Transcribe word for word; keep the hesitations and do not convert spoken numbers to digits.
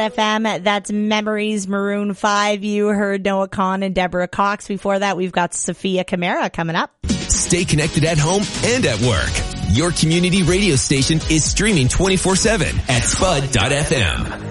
F M, that's Memories, Maroon five. You heard Noah Kahan and Deborah Cox. Before that, we've got Sophia Camara coming up. Stay connected at home and at work. Your community radio station is streaming twenty-four seven at spud dot f m.